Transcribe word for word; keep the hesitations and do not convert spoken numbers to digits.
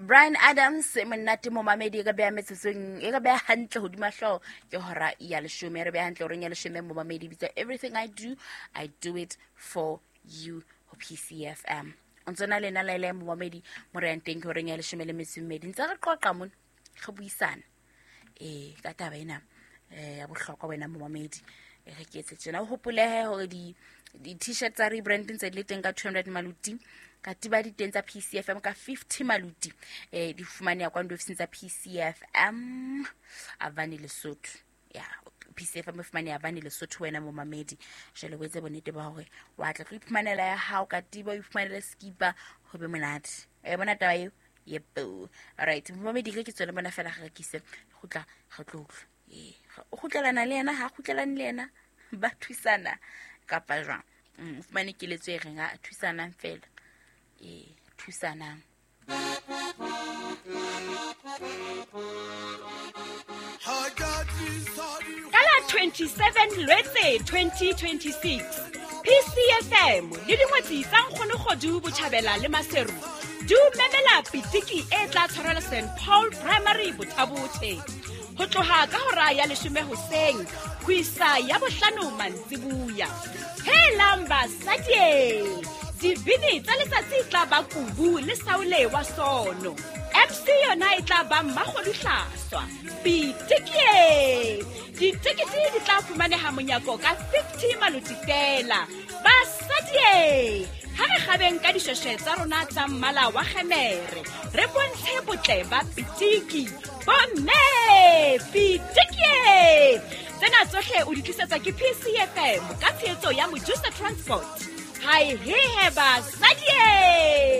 Brian Adams monate mo mamedi ka bea metsetsong e ka bea hantle hodima hlo ke hora ya leshome re bea hantle o reng ya leshome mo mamedi bitsa everything I do I do it for you ho P C F M ontsona lena la ile mo mamedi mo re nteng ho reng ya leshome le metsemmedi ntse re qoqa mon re buisana eh ka taba ena eh ya bohlokwa wena mo mamedi re ke etse tsena o hopolehe hore di di t-shirt tsa rebranding tse le teng ka two hundred maluti ka tiba di teng tsa P C F M ka fifty maluti eh di fumane ya kwando ofising tsa P C F M Avani Lesotho ya P C F M fumane ya Avani Lesotho wena mo mamedi jele wetse bonete ba hore wa tla go iphumanela ya hao ka tiba o iphumanela skipa ho be monate e bona taba eo yepo alright mo mamedi ke tsone bona fela ga ke se go tla ga tlotlo eh go tlalana le yena ha go tlalana le yena ba thusana ka pa jwa mm fumane ke letso e renga thusana fela e thusana Kala twenty-seven Lwetse twenty twenty-six P C F M le dingwetsi tsa nkgono godu botjhabela le maseru du memela pitiki e tla tshwarela Saint Paul Primary Botabothe ho tloha ka hora ya leshome hoseng ho isa ya bohlano mantsibuya helamba sadie dibini tsa letsatsi tla ba kubu le saule wa sono M C yona e tla ba mmagolihlaswa pitiki ditikiti di tla fumaneha monyako ka fifty maluti fela ba sadie ha re gabeng ka dishweshwe tsa rona tsa mmala wa kgemere re bontshe botle ba pitiki bomme pitiki tsena tsohle o di tlisetsa ke P C F M ka tshetso ya Mojusa Transport hai he he ba sadie